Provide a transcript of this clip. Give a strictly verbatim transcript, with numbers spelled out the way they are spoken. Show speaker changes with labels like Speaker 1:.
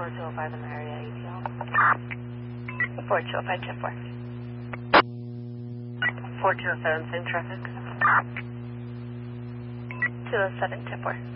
Speaker 1: four two oh five in the area, A T L.
Speaker 2: four two oh five, ten four.
Speaker 1: four two oh seven, same traffic.
Speaker 2: two oh seven, ten four.